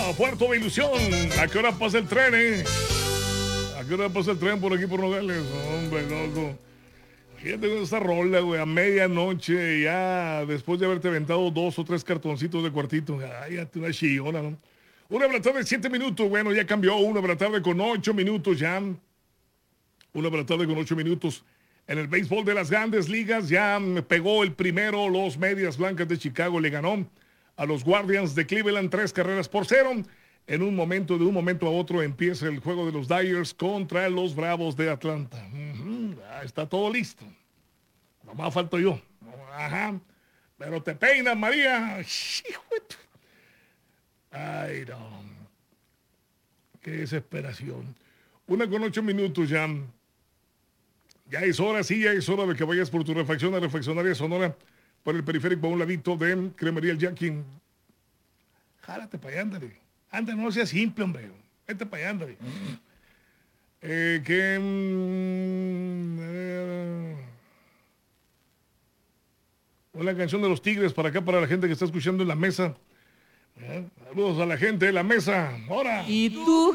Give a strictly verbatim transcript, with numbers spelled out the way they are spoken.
Puerto de Ilusión. ¿A qué hora pasa el tren, eh? ¿A qué hora pasa el tren por aquí por Nogales? Hombre, loco. Fíjate con esta rola, güey, a medianoche, ya después de haberte aventado dos o tres cartoncitos de cuartito. Ay, ya te una chillona, ¿no? Una de la tarde, siete minutos. Bueno, ya cambió. Una de la tarde con ocho minutos ya. Una de la tarde con ocho minutos. En el béisbol de las grandes ligas ya pegó el primero. Los Medias Blancas de Chicago le ganó a los Guardians de Cleveland tres carreras por cero. En un momento, de un momento a otro, empieza el juego de los Dyers contra los Bravos de Atlanta. Uh-huh. Ya está todo listo. Nomás falto yo. Ajá. Pero te peinas, María. Ay, no. Qué desesperación. Una con ocho minutos ya. Ya es hora, sí, ya es hora de que vayas por tu refacción a Refaccionaria Sonora por el periférico a un ladito de Cremería El Jackie. Jálate para allá, ándale. Ándale, no seas simple, hombre. Vete para allá, ándale. Eh, que... Mm, eh, una canción de los Tigres para acá, para la gente que está escuchando en la mesa. Eh, saludos a la gente de la mesa. ¡Hora! ¿Y tú